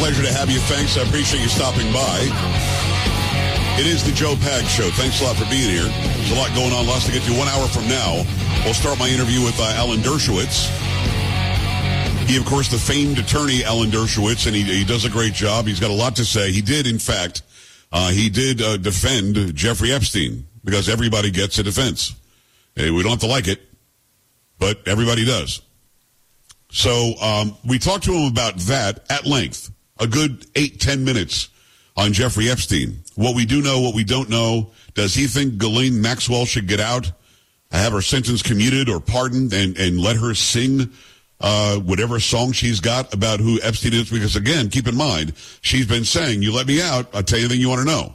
pleasure to have you. Thanks. I appreciate you stopping by. It is the Joe Pag Show. Thanks a lot for being here. There's a lot going on. Lots to get to. 1 hour from now, we'll start my interview with Alan Dershowitz. He, of course, the famed attorney, Alan Dershowitz, and he does a great job. He's got a lot to say. He did, in fact, defend Jeffrey Epstein, because everybody gets a defense. We don't have to like it, but everybody does. So we talked to him about that at length, a good 8-10 minutes on Jeffrey Epstein. What we do know, what we don't know. Does he think Ghislaine Maxwell should get out, have her sentence commuted or pardoned, and let her sing whatever song she's got about who Epstein is? Because, again, keep in mind, she's been saying, you let me out, I'll tell you anything you want to know.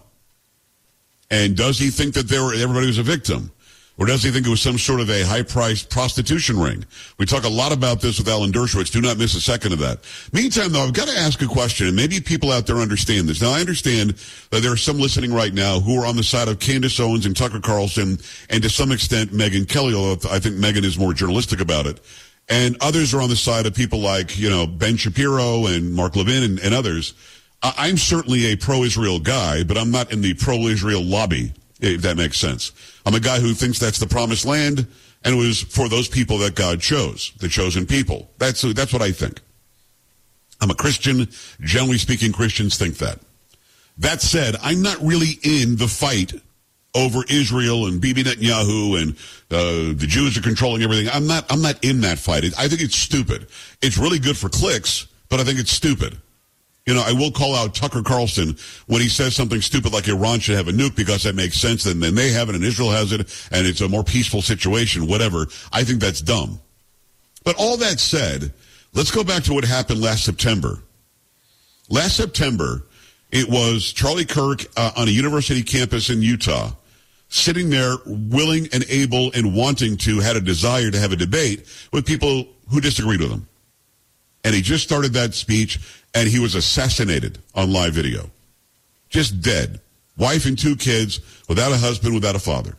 And does he think that everybody was a victim? Or does he think it was some sort of a high-priced prostitution ring? We talk a lot about this with Alan Dershowitz. Do not miss a second of that. Meantime, though, I've got to ask a question, and maybe people out there understand this. Now, I understand that there are some listening right now who are on the side of Candace Owens and Tucker Carlson, and to some extent, Megyn Kelly, although I think Megyn is more journalistic about it. And others are on the side of people like, Ben Shapiro and Mark Levin and others. I'm certainly a pro-Israel guy, but I'm not in the pro-Israel lobby, if that makes sense. I'm a guy who thinks that's the promised land, and it was for those people that God chose, the chosen people. That's what I think. I'm a Christian. Generally speaking, Christians think that. That said, I'm not really in the fight over Israel and Bibi Netanyahu and the Jews are controlling everything. I'm not in that fight. I think it's stupid. It's really good for clicks, but I think it's stupid. I will call out Tucker Carlson when he says something stupid like Iran should have a nuke because that makes sense, and then they have it and Israel has it, and it's a more peaceful situation, whatever. I think that's dumb. But all that said, let's go back to what happened last September. Last September, it was Charlie Kirk on a university campus in Utah, sitting there willing and able and wanting to, had a desire to have a debate with people who disagreed with him. And he just started that speech, and he was assassinated on live video. Just dead. Wife and 2 kids, without a husband, without a father.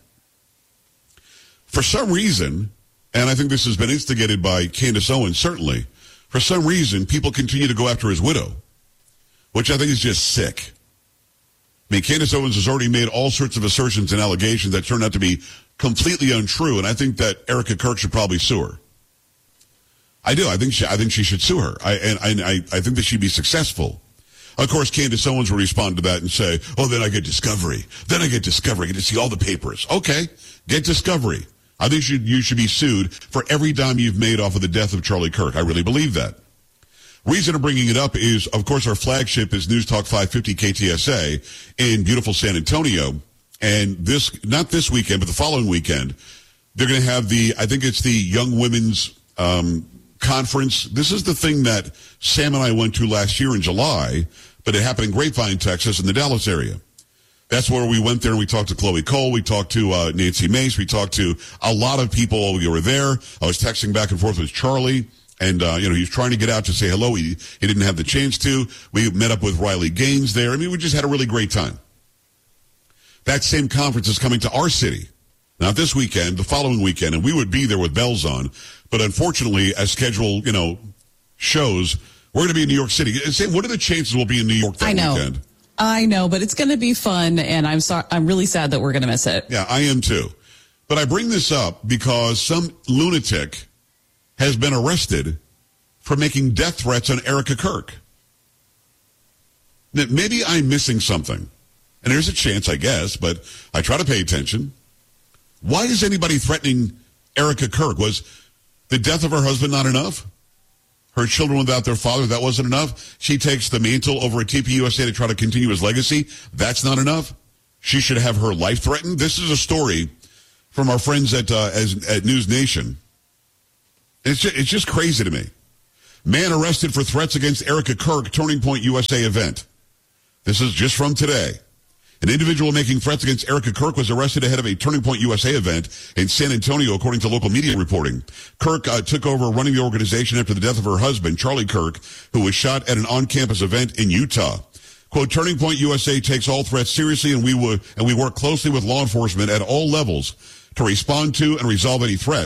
For some reason, and I think this has been instigated by Candace Owens, certainly, for some reason, people continue to go after his widow, which I think is just sick. I mean, Candace Owens has already made all sorts of assertions and allegations that turned out to be completely untrue, and I think that Erica Kirk should probably sue her. I do. I think she should sue her. I think that she'd be successful. Of course, Candace Owens will respond to that and say, oh, then I get discovery. I get to see all the papers. Okay, get discovery. I think you should be sued for every dime you've made off of the death of Charlie Kirk. I really believe that. Reason of bringing it up is, of course, our flagship is News Talk 550 KTSA in beautiful San Antonio. And not this weekend, but the following weekend, they're going to have I think it's the Young Women's Conference. This is the thing that Sam and I went to last year in July, but it happened in Grapevine, Texas, in the Dallas area. That's where we went there and we talked to Chloe Cole. We talked to Nancy Mace. We talked to a lot of people who were there. I was texting back and forth with Charlie, and he was trying to get out to say hello. He didn't have the chance to. We met up with Riley Gaines there. I mean, we just had a really great time. That same conference is coming to our city. Not this weekend, the following weekend, and we would be there with bells on. But unfortunately, as scheduled, shows, we're going to be in New York City. Sam, what are the chances we'll be in New York that weekend? I know, but it's going to be fun, and I'm really sad that we're going to miss it. Yeah, I am too. But I bring this up because some lunatic has been arrested for making death threats on Erica Kirk. Now, maybe I'm missing something. And there's a chance, I guess, but I try to pay attention. Why is anybody threatening Erica Kirk? Was the death of her husband not enough? Her children without their father, that wasn't enough? She takes the mantle over at TPUSA to try to continue his legacy? That's not enough? She should have her life threatened? This is a story from our friends at News Nation. It's just crazy to me. Man arrested for threats against Erica Kirk, Turning Point USA event. This is just from today. An individual making threats against Erica Kirk was arrested ahead of a Turning Point USA event in San Antonio, according to local media reporting. Kirk took over running the organization after the death of her husband, Charlie Kirk, who was shot at an on-campus event in Utah. Quote, Turning Point USA takes all threats seriously, and we work closely with law enforcement at all levels to respond to and resolve any threats.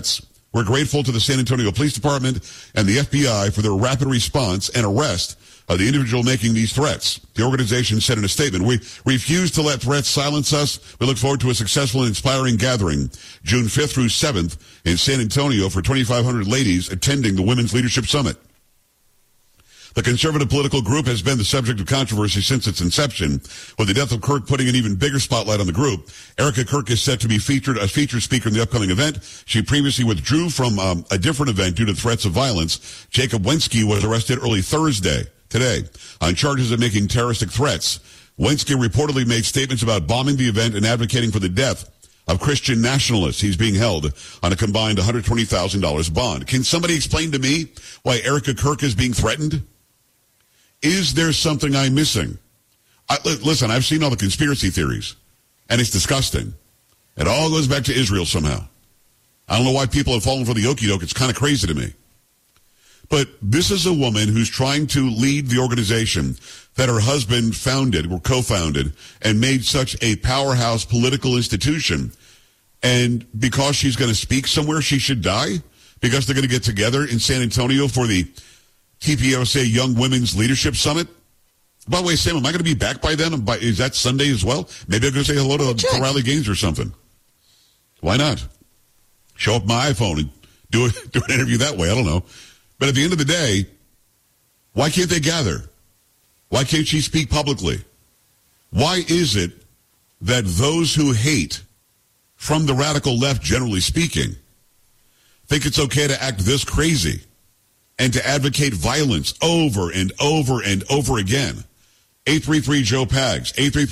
We're grateful to the San Antonio Police Department and the FBI for their rapid response and arrest of the individual making these threats. The organization said in a statement, we refuse to let threats silence us. We look forward to a successful and inspiring gathering June 5th through 7th in San Antonio for 2,500 ladies attending the Women's Leadership Summit. The conservative political group has been the subject of controversy since its inception, with the death of Kirk putting an even bigger spotlight on the group. Erica Kirk is set to be featured speaker in the upcoming event. She previously withdrew from a different event due to threats of violence. Jacob Wensky was arrested early today, on charges of making terroristic threats. Wensky reportedly made statements about bombing the event and advocating for the death of Christian nationalists. He's being held on a combined $120,000 bond. Can somebody explain to me why Erica Kirk is being threatened? Is there something I'm missing? Listen, I've seen all the conspiracy theories, and it's disgusting. It all goes back to Israel somehow. I don't know why people have fallen for the okie doke. It's kind of crazy to me. But this is a woman who's trying to lead the organization that her husband founded or co-founded and made such a powerhouse political institution. And because she's going to speak somewhere, she should die? Because they're going to get together in San Antonio for the TPUSA Young Women's Leadership Summit? By the way, Sam, am I going to be back by then? Is that Sunday as well? Maybe I'm going to say hello to Riley Gaines or something. Why not? Show up my iPhone and do an interview that way. I don't know. But at the end of the day, why can't they gather? Why can't she speak publicly? Why is it that those who hate from the radical left, generally speaking, think it's okay to act this crazy and to advocate violence over and over and over again? 833-JOE-PAGS,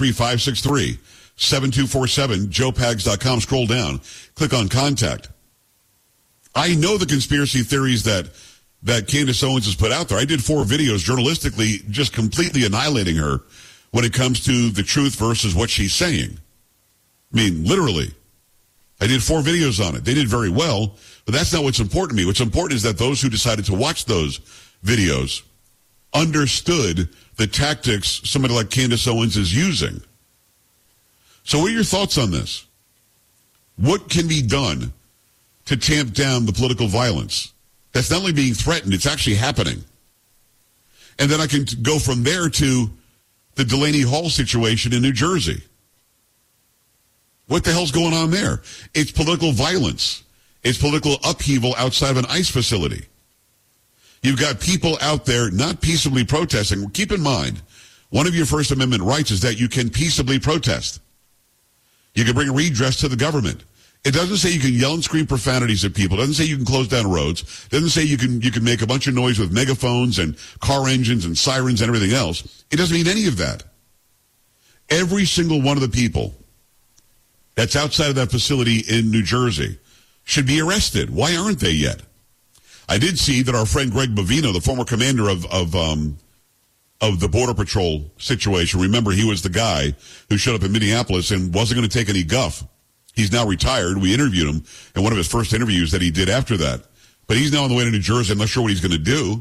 833-563-7247, joepags.com. Scroll down, click on contact. I know the conspiracy theories that Candace Owens has put out there. I did 4 videos journalistically just completely annihilating her when it comes to the truth versus what she's saying. I mean, literally. I did 4 videos on it. They did very well, but that's not what's important to me. What's important is that those who decided to watch those videos understood the tactics somebody like Candace Owens is using. So what are your thoughts on this? What can be done to tamp down the political violence? That's not only being threatened, it's actually happening. And then I can go from there to the Delaney Hall situation in New Jersey. What the hell's going on there? It's political violence. It's political upheaval outside of an ICE facility. You've got people out there not peaceably protesting. Keep in mind, one of your First Amendment rights is that you can peaceably protest. You can bring redress to the government. It doesn't say you can yell and scream profanities at people. It doesn't say you can close down roads. It doesn't say you can make a bunch of noise with megaphones and car engines and sirens and everything else. It doesn't mean any of that. Every single one of the people that's outside of that facility in New Jersey should be arrested. Why aren't they yet? I did see that our friend Greg Bovino, the former commander of the Border Patrol situation, remember he was the guy who showed up in Minneapolis and wasn't going to take any guff. He's now retired. We interviewed him in one of his first interviews that he did after that. But he's now on the way to New Jersey. I'm not sure what he's going to do.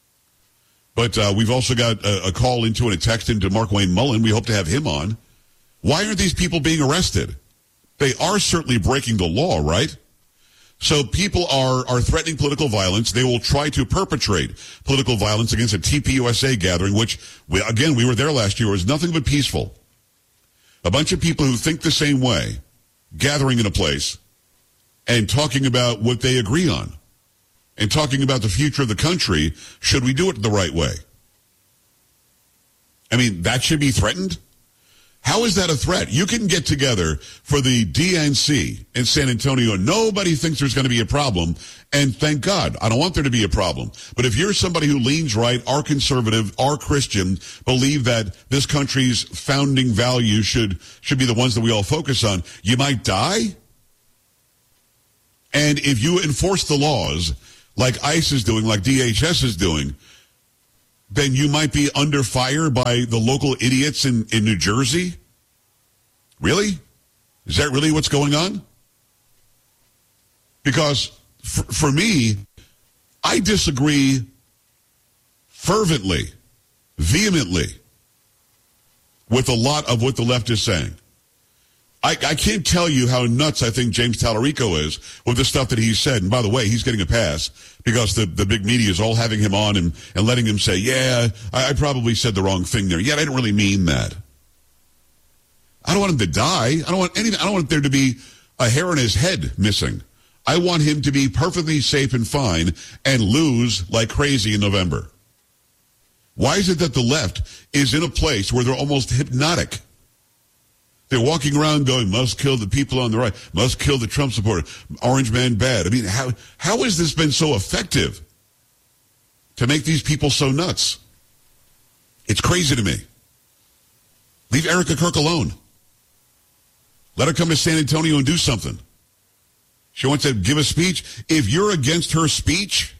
But we've also got a call into and a text into Mark Wayne Mullen. We hope to have him on. Why aren't these people being arrested? They are certainly breaking the law, right? So people are threatening political violence. They will try to perpetrate political violence against a TPUSA gathering, which, we were there last year. It was nothing but peaceful. A bunch of people who think the same way gathering in a place and talking about what they agree on and talking about the future of the country. Should we do it the right way? I mean, that should be threatened? How is that a threat? You can get together for the DNC in San Antonio. Nobody thinks there's going to be a problem. And thank God, I don't want there to be a problem. But if you're somebody who leans right, are conservative, are Christian, believe that this country's founding values should be the ones that we all focus on, you might die. And if you enforce the laws like ICE is doing, like DHS is doing, then you might be under fire by the local idiots in New Jersey? Really? Is that really what's going on? Because for me, I disagree fervently, vehemently with a lot of what the left is saying. I can't tell you how nuts I think James Tallarico is with the stuff that he said. And by the way, he's getting a pass because the big media is all having him on and letting him say, yeah, I probably said the wrong thing there. Yeah, I didn't really mean that. I don't want him to die. I don't want anything. I don't want there to be a hair on his head missing. I want him to be perfectly safe and fine and lose like crazy in November. Why is it that the left is in a place where they're almost hypnotic? They're walking around going, must kill the people on the right, must kill the Trump supporter, orange man bad. I mean, how has this been so effective to make these people so nuts? It's crazy to me. Leave Erica Kirk alone. Let her come to San Antonio and do something. She wants to give a speech. If you're against her speech,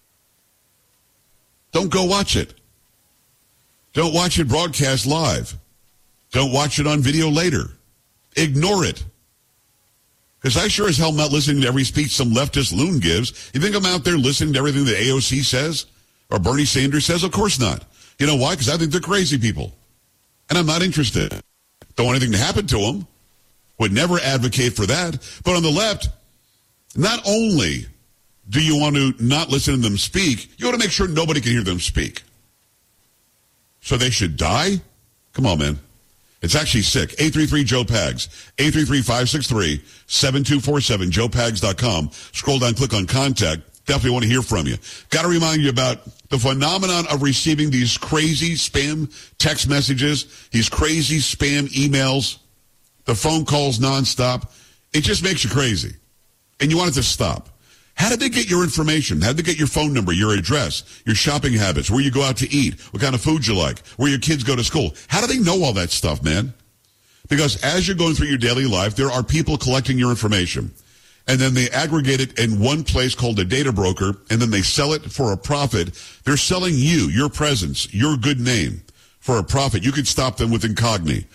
don't go watch it. Don't watch it broadcast live. Don't watch it on video later. Ignore it. Because I sure as hell am not listening to every speech some leftist loon gives. You think I'm out there listening to everything the AOC says? Or Bernie Sanders says? Of course not. You know why? Because I think they're crazy people. And I'm not interested. Don't want anything to happen to them. Would never advocate for that. But on the left, not only do you want to not listen to them speak, you want to make sure nobody can hear them speak. So they should die? Come on, man. It's actually sick. 833-JOE-PAGS. 833-563-7247. JoePags.com. Scroll down, click on contact. Definitely want to hear from you. Got to remind you about the phenomenon of receiving these crazy spam text messages, these crazy spam emails, the phone calls nonstop. It just makes you crazy. And you want it to stop. How did they get your information? How did they get your phone number, your address, your shopping habits, where you go out to eat, what kind of food you like, where your kids go to school? How do they know all that stuff, man? Because as you're going through your daily life, there are people collecting your information. And then they aggregate it in one place called a data broker, and then they sell it for a profit. They're selling you, your presence, your good name for a profit. You can stop them with Incogni.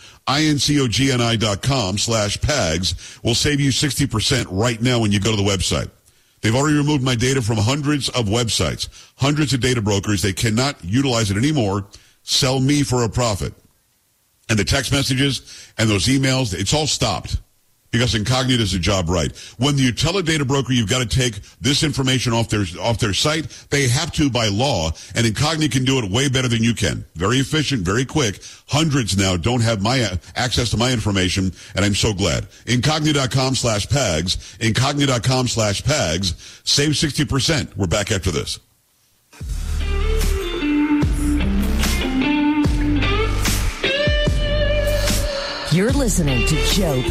INCOGNI.com/PAGS will save you 60% right now when you go to the website. They've already removed my data from hundreds of websites, hundreds of data brokers. They cannot utilize it anymore. Sell me for a profit. And the text messages and those emails, it's all stopped because Incogni does the job right. When you tell a data broker you've got to take this information off their site, they have to by law, and Incogni can do it way better than you can. Very efficient, very quick. Hundreds now don't have my access to my information, and I'm so glad. Incogni.com/PAGS. Incogni.com/PAGS. Save 60%. We're back after this. You're listening to Joe